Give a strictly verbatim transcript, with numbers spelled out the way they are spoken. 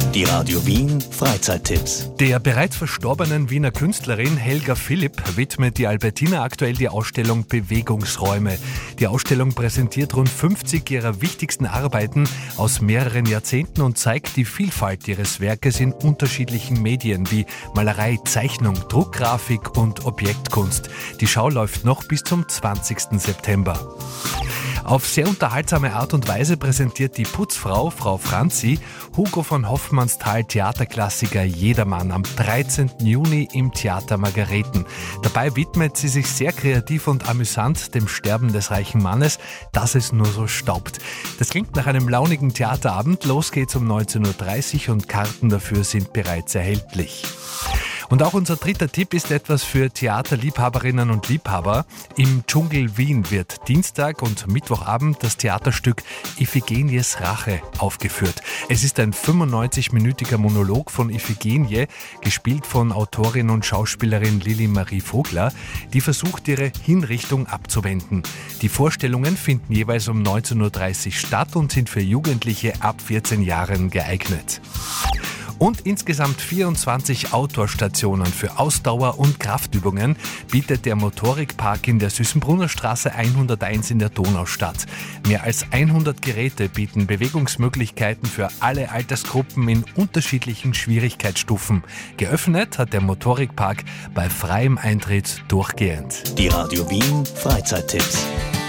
Die Radio Wien Freizeittipps. Der bereits verstorbenen Wiener Künstlerin Helga Philipp widmet die Albertina aktuell die Ausstellung Bewegungsräume. Die Ausstellung präsentiert rund fünfzig ihrer wichtigsten Arbeiten aus mehreren Jahrzehnten und zeigt die Vielfalt ihres Werkes in unterschiedlichen Medien wie Malerei, Zeichnung, Druckgrafik und Objektkunst. Die Schau läuft noch bis zum zwanzigsten September. Auf sehr unterhaltsame Art und Weise präsentiert die Putzfrau, Frau Franzi, Hugo von Hofmannsthal Theaterklassiker Jedermann am dreizehnten Juni im Theater Margareten. Dabei widmet sie sich sehr kreativ und amüsant dem Sterben des reichen Mannes, dass es nur so staubt. Das klingt nach einem launigen Theaterabend. Los geht's um neunzehn Uhr dreißig und Karten dafür sind bereits erhältlich. Und auch unser dritter Tipp ist etwas für Theaterliebhaberinnen und Liebhaber. Im Dschungel Wien wird Dienstag und Mittwochabend das Theaterstück Iphigenies Rache aufgeführt. Es ist ein fünfundneunzig-minütiger Monolog von Iphigenie, gespielt von Autorin und Schauspielerin Lili Marie Vogler, die versucht, ihre Hinrichtung abzuwenden. Die Vorstellungen finden jeweils um neunzehn Uhr dreißig statt und sind für Jugendliche ab vierzehn Jahren geeignet. Und insgesamt vierundzwanzig Outdoor-Stationen für Ausdauer- und Kraftübungen bietet der Motorikpark in der Süßenbrunner Straße hunderteins in der Donaustadt. Mehr als hundert Geräte bieten Bewegungsmöglichkeiten für alle Altersgruppen in unterschiedlichen Schwierigkeitsstufen. Geöffnet hat der Motorikpark bei freiem Eintritt durchgehend. Die Radio Wien Freizeittipps.